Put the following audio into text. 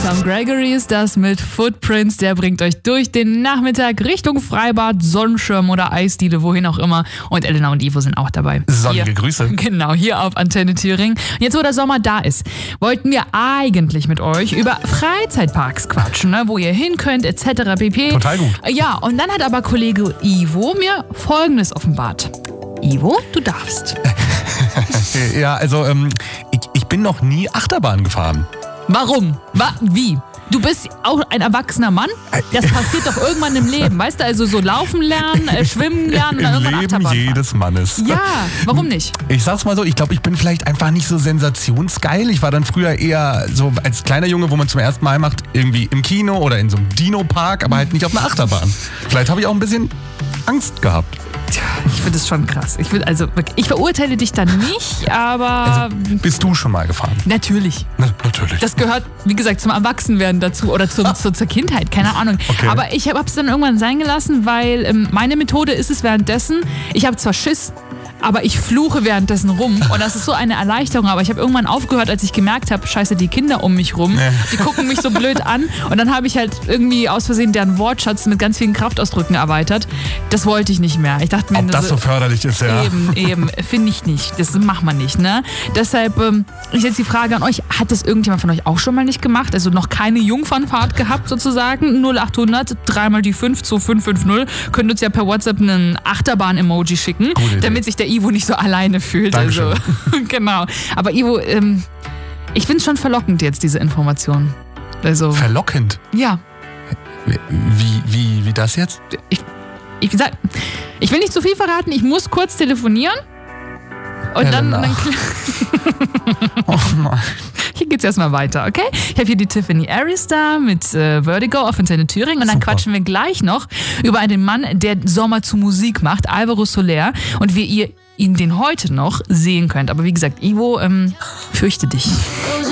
Tom Gregory ist das mit Footprints. Der bringt euch durch den Nachmittag Richtung Freibad, Sonnenschirm oder Eisdiele, wohin auch immer. Und Elena und Ivo sind auch dabei. Sonnige Grüße. Genau, hier auf Antenne Thüringen. Und jetzt, wo der Sommer da ist, wollten wir eigentlich mit euch über Freizeitparks quatschen, ne? Wo ihr hin könnt, etc. pp. Total gut. Ja, und dann hat aber Kollege Ivo mir Folgendes offenbart. Ivo, du darfst. Ja, also ich bin noch nie Achterbahn gefahren. Warum? Wie? Du bist auch ein erwachsener Mann? Das passiert doch irgendwann im Leben, weißt du? Also so laufen lernen, schwimmen lernen und dann Im irgendwann Leben Achterbahn jedes Mannes. fahren. Ja, warum nicht? Ich sag's mal so, ich glaube, ich bin vielleicht einfach nicht so sensationsgeil. Ich war dann früher eher so als kleiner Junge, wo man zum ersten Mal macht, irgendwie im Kino oder in so einem Dino-Park, aber halt nicht auf einer Achterbahn. Vielleicht habe ich auch ein bisschen Angst gehabt. Ich finde es schon krass. Ich verurteile dich dann nicht, aber... Also, bist du schon mal gefahren? Natürlich. Natürlich. Das gehört, wie gesagt, zum Erwachsenwerden dazu oder zur Kindheit, keine Ahnung. Okay. Aber ich habe es dann irgendwann sein gelassen, weil meine Methode ist es währenddessen, ich habe zwar Schiss, aber ich fluche währenddessen rum und das ist so eine Erleichterung, aber ich habe irgendwann aufgehört, als ich gemerkt habe, scheiße, die Kinder um mich rum, die gucken mich so blöd an und dann habe ich halt irgendwie aus Versehen deren Wortschatz mit ganz vielen Kraftausdrücken erweitert. Das wollte ich nicht mehr. Ich dachte mir, ob das so förderlich ist, ja. Eben, finde ich nicht. Das macht man nicht, ne? Deshalb ist jetzt die Frage an euch, hat das irgendjemand von euch auch schon mal nicht gemacht? Also noch keine Jungfernfahrt gehabt sozusagen? 0800 3 mal die 5 2550. Könnt uns ja per WhatsApp einen Achterbahn-Emoji schicken, damit sich der Ivo nicht so alleine fühlt. Dankeschön. Also, genau. Aber Ivo, ich finde es schon verlockend jetzt, diese Information. Also, Verlockend? ja. Wie das jetzt? Ich will nicht zu viel verraten, ich muss kurz telefonieren. Und dann oh nein. Hier geht's erstmal weiter, okay? Ich habe hier die Tiffany Aries da mit Vertigo auf Antenne Thüringen und dann quatschen wir gleich noch über einen Mann, der Sommer zu Musik macht, Alvaro Soler, und wie ihr ihn den heute noch sehen könnt. Aber wie gesagt, Ivo, fürchte dich.